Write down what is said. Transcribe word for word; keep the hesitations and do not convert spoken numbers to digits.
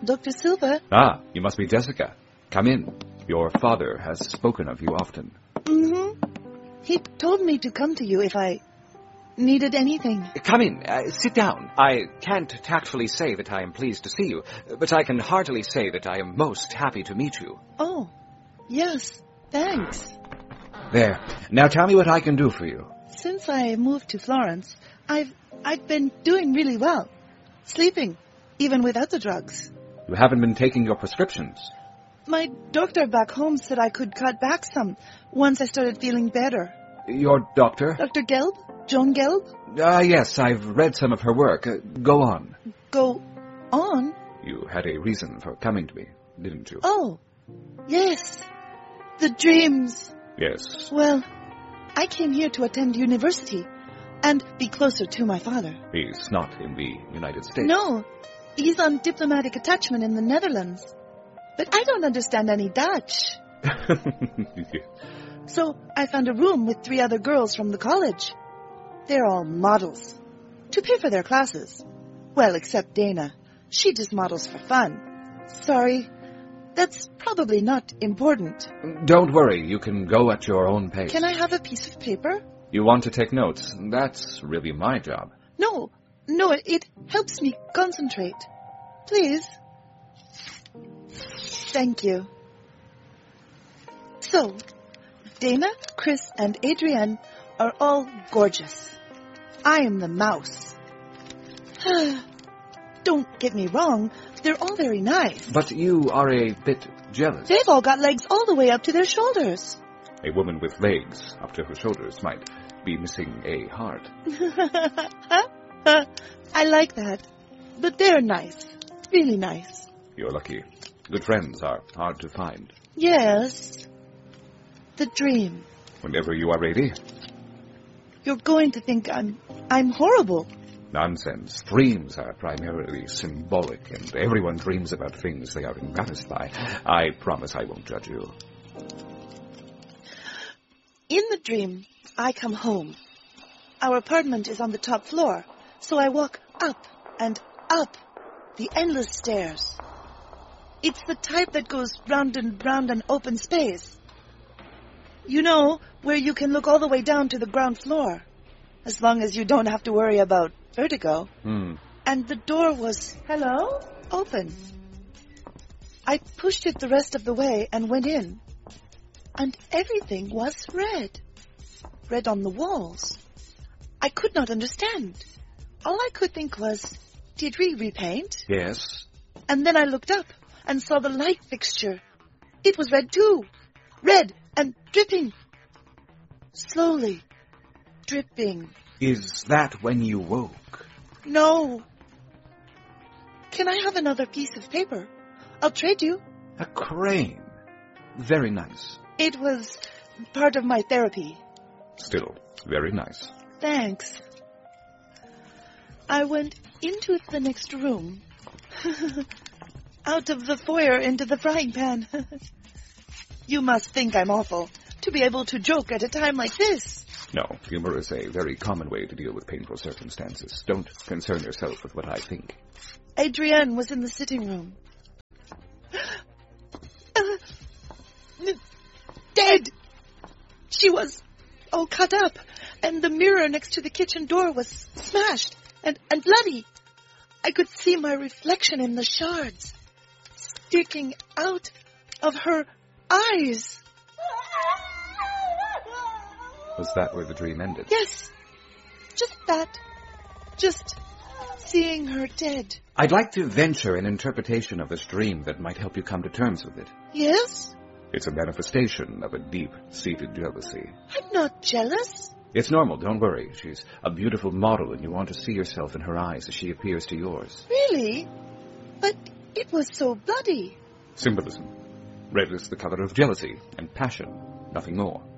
Doctor Silva. Ah, you must be Jessica. Come in. Your father has spoken of you often. Mm-hmm. He told me to come to you if I needed anything. Come in. Uh, sit down. I can't tactfully say that I am pleased to see you, but I can heartily say that I am most happy to meet you. Oh, yes. Thanks. There. Now tell me what I can do for you. Since I moved to Florence, I've I've been doing really well. Sleeping, even without the drugs. You haven't been taking your prescriptions. My doctor back home said I could cut back some once I started feeling better. Your doctor? Doctor Gelb? Joan Gelb? Ah, uh, yes, I've read some of her work. Uh, go on. Go on? You had a reason for coming to me, didn't you? Oh, yes. The dreams. Yes. Well, I came here to attend university and be closer to my father. He's not in the United States. No, he's on diplomatic attachment in the Netherlands. But I don't understand any Dutch. So I found a room with three other girls from the college. They're all models. To pay for their classes. Well, except Dana. She just models for fun. Sorry, that's probably not important. Don't worry, you can go at your own pace. Can I have a piece of paper? You want to take notes? That's really my job. No, no, it, it helps me concentrate. Please. Thank you. So, Dana, Chris, and Adrienne are all gorgeous. I am the mouse. Don't get me wrong, they're all very nice. But you are a bit jealous. They've all got legs all the way up to their shoulders. A woman with legs up to her shoulders might be missing a heart. I like that. But they're nice. Really nice. You're lucky. Good friends are hard to find. Yes. The dream. Whenever you are ready. You're going to think I'm I'm horrible. Nonsense. Dreams are primarily symbolic, and everyone dreams about things they are embarrassed by. I promise I won't judge you. In the dream, I come home. Our apartment is on the top floor, so I walk up and up the endless stairs. It's the type that goes round and round an open space. You know, where you can look all the way down to the ground floor, as long as you don't have to worry about vertigo. Hmm. And the door was, hello, open. I pushed it the rest of the way and went in. And everything was red. Red on the walls. I could not understand. All I could think was, did we repaint? Yes. And then I looked up and saw the light fixture. It was red too. Red and dripping. Slowly. Dripping. Is that when you woke? No. Can I have another piece of paper? I'll trade you. A crane. Very nice. It was part of my therapy. Still, very nice. Thanks. I went into the next room. Out of the foyer into the frying pan. You must think I'm awful to be able to joke at a time like this. No, humor is a very common way to deal with painful circumstances. Don't concern yourself with what I think. Adrienne was in the sitting room. Uh, dead! She was all cut up, and the mirror next to the kitchen door was smashed and, and bloody. I could see my reflection in the shards, sticking out of her eyes. Was that where the dream ended? Yes, just that. Just seeing her dead. I'd like to venture an interpretation of this dream that might help you come to terms with it. Yes? It's a manifestation of a deep-seated jealousy. I'm not jealous. It's normal, don't worry. She's a beautiful model, and you want to see yourself in her eyes as she appears to yours. Really? But it was so bloody. Symbolism. Red is the color of jealousy and passion, nothing more.